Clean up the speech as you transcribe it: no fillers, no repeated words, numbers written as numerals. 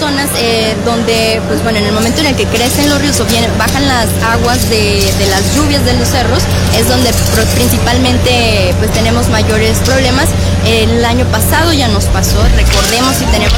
zonas donde, pues bueno, en el momento en el que crecen los ríos o bien bajan las aguas de las lluvias de los cerros, es donde principalmente pues tenemos mayores problemas. El año pasado ya nos pasó, recordemos, y tenemos